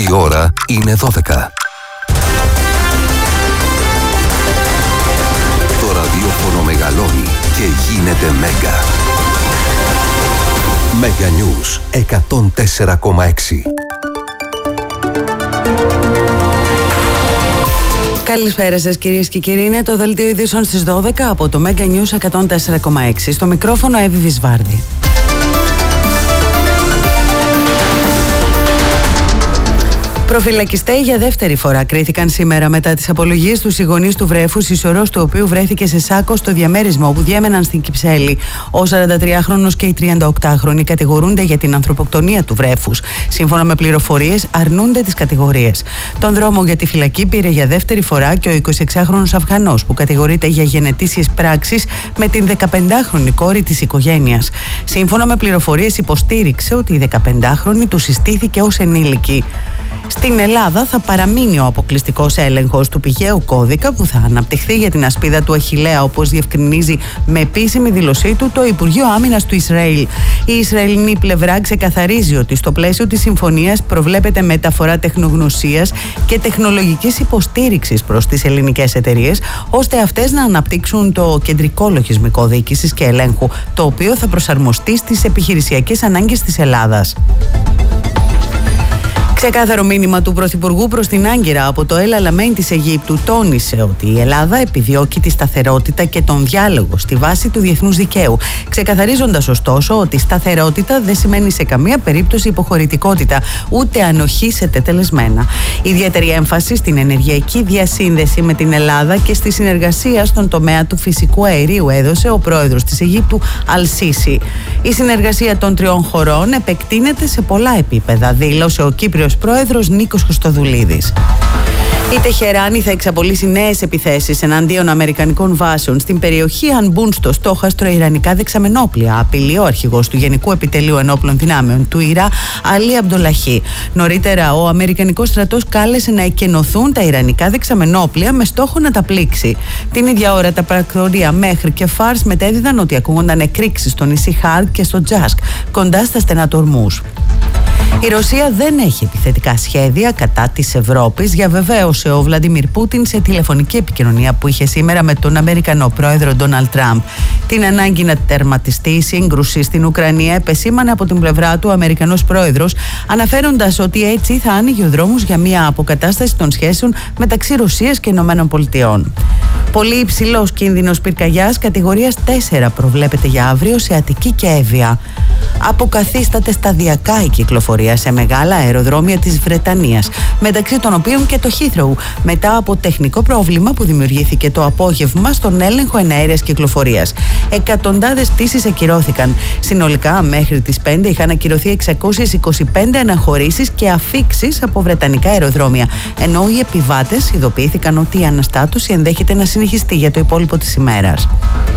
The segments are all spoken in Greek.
Η ώρα είναι 12. Το ραδιόφωνο μεγαλώνει και γίνεται Μέγκα. Μέγκα Νιούς 104,6. Καλησπέρα σας κυρίες και κύριοι, είναι το δελτίο ειδήσεων στις 12 από το Μέγκα Νιούς 104,6. Στο μικρόφωνο Εύη Βυσβάρδη. Προφυλακιστέοι για δεύτερη φορά κρίθηκαν σήμερα μετά τις απολογίες τους οι γονείς του βρέφους, η σωρός του οποίου βρέθηκε σε σάκο στο διαμέρισμα όπου διέμεναν στην Κυψέλη. Ο 43χρονος και οι 38χρονοι κατηγορούνται για την ανθρωποκτονία του βρέφους. Σύμφωνα με πληροφορίες, αρνούνται τις κατηγορίες. Τον δρόμο για τη φυλακή πήρε για δεύτερη φορά και ο 26χρονος Αφγανός που κατηγορείται για γενετήσιες πράξεις με την 15χρονη κόρη της οικογένειας. Σύμφωνα με πληροφορίες, υποστήριξε ότι η 15χρονη του συστήθηκε ως ενήλικη. Στην Ελλάδα θα παραμείνει ο αποκλειστικός έλεγχος του πηγαίου κώδικα που θα αναπτυχθεί για την ασπίδα του Αχιλλέα, όπως διευκρινίζει με επίσημη δήλωσή του το Υπουργείο Άμυνας του Ισραήλ. Η Ισραηλινή πλευρά ξεκαθαρίζει ότι στο πλαίσιο της συμφωνίας προβλέπεται μεταφορά τεχνογνωσίας και τεχνολογικής υποστήριξης προς τις ελληνικές εταιρείες, ώστε αυτές να αναπτύξουν το κεντρικό λογισμικό διοίκησης και ελέγχου, το οποίο θα προσαρμοστεί στις επιχειρησιακές ανάγκες της Ελλάδας. Ξεκάθαρο μήνυμα του Πρωθυπουργού προς την Άγκυρα από το El Alamein της Αιγύπτου τόνισε ότι η Ελλάδα επιδιώκει τη σταθερότητα και τον διάλογο στη βάση του διεθνούς δικαίου, ξεκαθαρίζοντας ωστόσο ότι σταθερότητα δεν σημαίνει σε καμία περίπτωση υποχωρητικότητα, ούτε ανοχή σε τετελεσμένα. Ιδιαίτερη έμφαση στην ενεργειακή διασύνδεση με την Ελλάδα και στη συνεργασία στον τομέα του φυσικού αερίου έδωσε ο πρόεδρος της Αιγύπτου Αλ-Σίσι. Η συνεργασία των τριών χωρών επεκτείνεται σε πολλά επίπεδα, δήλωσε ο Κύπριος πρόεδρος Νίκος Χριστοδουλίδης. Η Τεχεράνη θα εξαπολύσει νέες επιθέσεις εναντίον αμερικανικών βάσεων στην περιοχή αν μπουν στο στόχαστρο ιρανικά δεξαμενόπλια, απειλεί ο αρχηγός του Γενικού Επιτελείου Ενόπλων Δυνάμεων του Ηρα, Αλή Αμπντολαχή. Νωρίτερα, ο αμερικανικός στρατός κάλεσε να εκενωθούν τα ιρανικά δεξαμενόπλια με στόχο να τα πλήξει. Την ίδια ώρα, τα πρακτορία Μέχρι και Φάρς μετέδιδαν ότι ακούγονταν εκρήξεις στο νησί Χάρκ και στο Τζάσκ, κοντά στα στενά του Ορμούζ. Η Ρωσία δεν έχει επιθετικά σχέδια κατά της Ευρώπης, διαβεβαίωσε ο Βλαντιμίρ Πούτιν σε τηλεφωνική επικοινωνία που είχε σήμερα με τον Αμερικανό πρόεδρο Ντόναλντ Τραμπ. Την ανάγκη να τερματιστεί η σύγκρουση στην Ουκρανία επεσήμανε από την πλευρά του ο Αμερικανός πρόεδρος, αναφέροντας ότι έτσι θα άνοιγε ο δρόμος για μια αποκατάσταση των σχέσεων μεταξύ Ρωσίας και ΗΠΑ. Πολύ υψηλός κίνδυνος πυρκαγιάς κατηγορίας 4 προβλέπεται για αύριο σε Αττική και Εύβοια. Αποκαθίσταται σταδιακά η κυκλοφορία σε μεγάλα αεροδρόμια της Βρετανίας, μεταξύ των οποίων και το Heathrow, μετά από τεχνικό πρόβλημα που δημιουργήθηκε το απόγευμα στον έλεγχο εναέρειας κυκλοφορίας. Εκατοντάδες πτήσεις ακυρώθηκαν. Συνολικά, μέχρι τις 5 είχαν ακυρωθεί 625 αναχωρήσεις και αφίξεις από βρετανικά αεροδρόμια, ενώ οι επιβάτες ειδοποιήθηκαν ότι η αναστάτωση ενδέχεται να συνεχιστεί για το υπόλοιπο της ημέρας.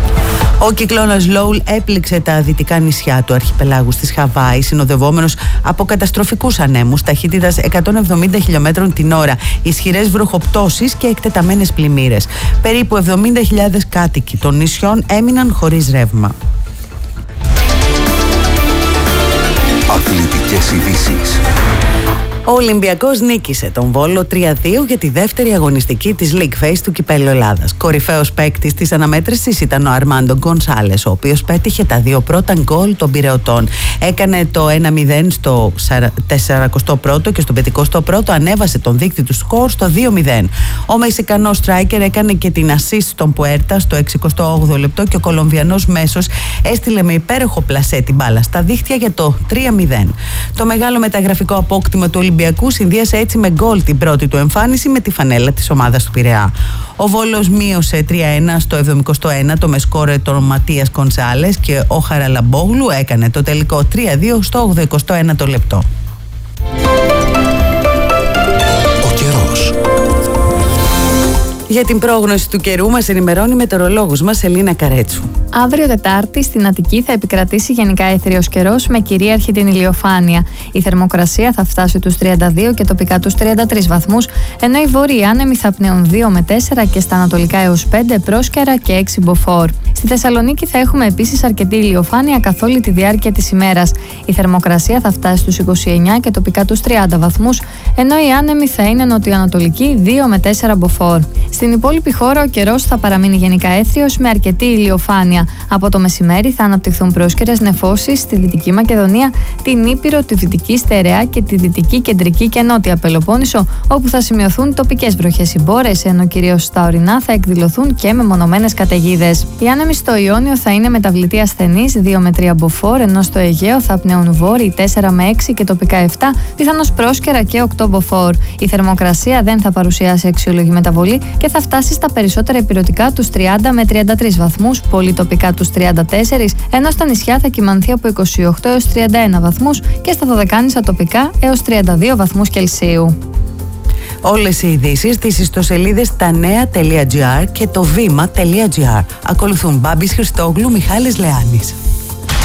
Ο κυκλώνας Λόουλ έπληξε τα δυτικά νησιά του αρχιπελάγου της Χαβάη, συνοδευόμενος από καταστροφικούς ανέμους ταχύτητας 170 χιλιόμετρων την ώρα, ισχυρές βροχοπτώσεις και εκτεταμένες πλημμύρες. Περίπου 70.000 κάτοικοι των νησιών έμειναν χωρίς ρεύμα. Αθλητικές ειδήσεις. Ο Ολυμπιακός νίκησε τον Βόλο 3-2 για τη δεύτερη αγωνιστική της League Phase του Κυπέλλου Ελλάδας. Κορυφαίος παίκτης της αναμέτρησης ήταν ο Αρμάντο Γκονσάλες, ο οποίος πέτυχε τα δύο πρώτα γκολ των πειραιωτών. Έκανε το 1-0 στο 41ο και στο 51ο ανέβασε τον δείκτη του σκορ στο 2-0. Ο Μεξικανός striker έκανε και την assist στον Πουέρτα στο 68ο λεπτό και ο Κολομβιανός μέσος έστειλε με υπέροχο πλασέ την μπάλα στα δίχτυα για το 3-0. Το μεγάλο μεταγραφικό απόκτημα του Ολυμπιακού συνδύασε έτσι με γκολ την πρώτη του εμφάνιση με τη φανέλα της ομάδας του Πειραιά. Ο Βόλος μείωσε 3-1 στο 71ο με σκόρε τον Ματίας Κονσάλες και ο Χαραλαμπόγλου έκανε το τελικό 3-2 στο 81ο λεπτό. Ο καιρός. Για την πρόγνωση του καιρού μας ενημερώνει η μετεωρολόγος μας Ελίνα Καρέτσου. Αύριο Τετάρτη στην Αττική θα επικρατήσει γενικά έθριος καιρός με κυρίαρχη την ηλιοφάνεια. Η θερμοκρασία θα φτάσει τους 32 και τοπικά τους 33 βαθμούς, ενώ οι βόρειοι άνεμοι θα πνέουν 2 με 4 και στα ανατολικά έως 5 πρόσκαιρα και 6 μποφόρ. Στη Θεσσαλονίκη θα έχουμε επίσης αρκετή ηλιοφάνεια καθ' όλη τη διάρκεια της ημέρας. Η θερμοκρασία θα φτάσει στους 29 και τοπικά τους 30 βαθμούς, ενώ οι άνεμοι θα είναι νοτιοανατολικοί 2 με 4 μποφόρ. Στην υπόλοιπη χώρα ο καιρός θα παραμείνει γενικά έθριος με αρκετή ηλιοφάνεια. Από το μεσημέρι θα αναπτυχθούν πρόσκαιρες νεφώσεις στη Δυτική Μακεδονία, την Ήπειρο, τη Δυτική Στερεά και τη Δυτική, Κεντρική και Νότια Πελοπόννησο, όπου θα σημειωθούν τοπικές βροχές ή μπόρες, ενώ κυρίως στα ορεινά θα εκδηλωθούν και μεμονωμένες καταιγίδες. Οι άνεμοι στο Ιόνιο θα είναι μεταβλητοί ασθενείς 2 με 3 μποφόρ, ενώ στο Αιγαίο θα πνέουν βόρειοι 4 με 6 και τοπικά 7, πιθανώς πρόσκαιρα και 8 μποφόρ. Η θερμοκρασία δεν θα παρουσιάσει αξιόλογη μεταβολή και θα φτάσει στα περισσότερα ηπειρωτικά τους 30 με 33 βαθμούς, πολύ τοπικά τους 34, ενώ στα νησιά θα κυμανθεί από 28 έως 31 βαθμούς και στα δωδεκάνησα τοπικά έως 32 βαθμούς Κελσίου. Όλες οι ειδήσεις στις ιστοσελίδες tanea.gr και το vima.gr. Ακολουθούν Μπάμπης Χριστόγλου, Μιχάλης Λεάνης.